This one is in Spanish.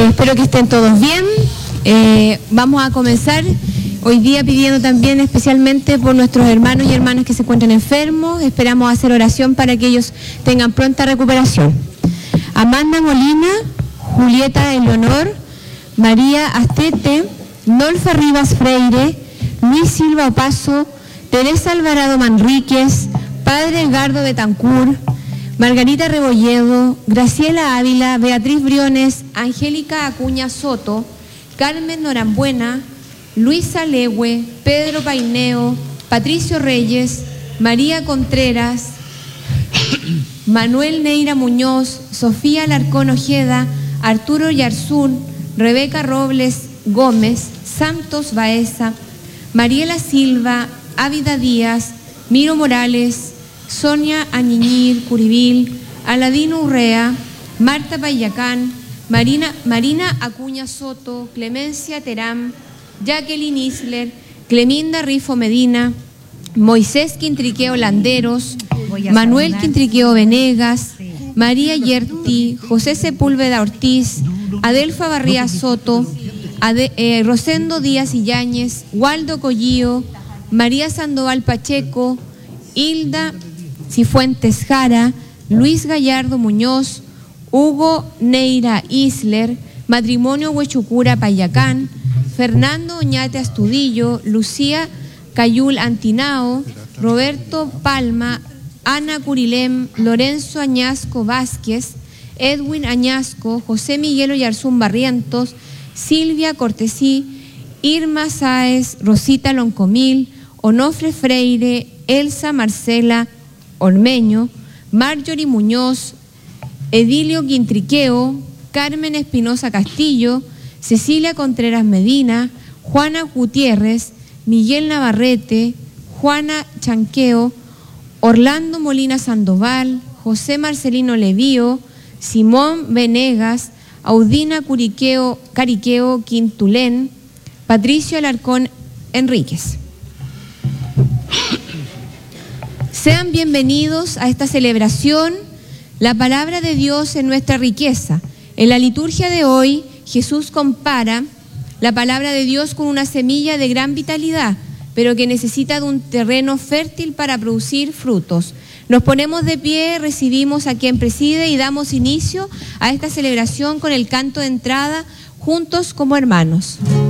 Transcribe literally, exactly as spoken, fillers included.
Eh, espero que estén todos bien. Eh, vamos a comenzar hoy día pidiendo también especialmente por nuestros hermanos y hermanas que se encuentran enfermos. Esperamos hacer oración para que ellos tengan pronta recuperación. Amanda Molina, Julieta Eleonor, María Astete, Nolfa Rivas Freire, Luis Silva Opaso, Teresa Alvarado Manríquez, Padre Edgardo Betancur, Margarita Rebolledo, Graciela Ávila, Beatriz Briones, Angélica Acuña Soto, Carmen Norambuena, Luisa Legue, Pedro Paineo, Patricio Reyes, María Contreras, Manuel Neira Muñoz, Sofía Alarcón Ojeda, Arturo Yarzún, Rebeca Robles Gómez, Santos Baeza, Mariela Silva, Ávida Díaz, Miro Morales, Sonia Añiñir Curibil, Aladino Urrea, Marta Payacán, Marina, Marina Acuña Soto, Clemencia Terán, Jacqueline Isler, Cleminda Rifo Medina, Moisés Quintriqueo Landeros, Manuel Quintriqueo Venegas, María Yerti, José Sepúlveda Ortiz, Adelfa Barría Soto, Ade, eh, Rosendo Díaz Illañez, Waldo Collío, María Sandoval Pacheco, Hilda Cifuentes Jara, Luis Gallardo Muñoz, Hugo Neira Isler, Matrimonio Huechucura Payacán, Fernando Oñate Astudillo, Lucía Cayul Antinao, Roberto Palma, Ana Curilem, Lorenzo Añasco Vázquez, Edwin Añasco, José Miguel Oyarzún Barrientos, Silvia Cortesí, Irma Sáez, Rosita Loncomil, Onofre Freire, Elsa Marcela Ormeño, Marjorie Muñoz, Edilio Quintriqueo, Carmen Espinosa Castillo, Cecilia Contreras Medina, Juana Gutiérrez, Miguel Navarrete, Juana Chanqueo, Orlando Molina Sandoval, José Marcelino Levío, Simón Venegas, Audina Curiqueo, Cariqueo Quintulén, Patricio Alarcón Enríquez. Sean bienvenidos a esta celebración. La palabra de Dios es nuestra riqueza. En la liturgia de hoy, Jesús compara la palabra de Dios con una semilla de gran vitalidad, pero que necesita de un terreno fértil para producir frutos. Nos ponemos de pie, recibimos a quien preside y damos inicio a esta celebración con el canto de entrada, juntos como hermanos.